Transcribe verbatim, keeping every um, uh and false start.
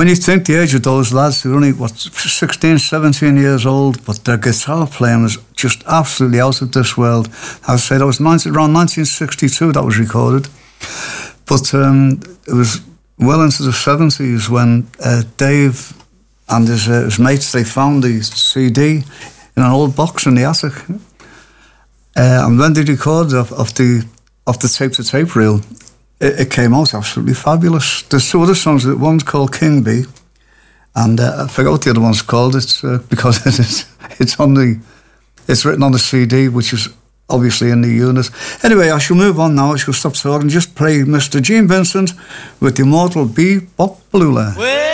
when you think the age of those lads, they're only, what, sixteen, seventeen years old, but their guitar playing was just absolutely out of this world. I would say that was nineteen, around nineteen sixty-two that was recorded. But um, it was well into the seventies when uh, Dave and his, uh, his mates, they found the C D in an old box in the attic. Uh, and when they recorded of, of the of the tape-to-tape reel, it, it came out absolutely fabulous. There's two other songs. One's called King Bee, and uh, I forgot what the other one's called. It's uh, because it's it's on the it's written on the C D, which is obviously in the unit. Anyway, I shall move on now. I shall stop talking and just play Mister Gene Vincent with the immortal Bebop Blue Line.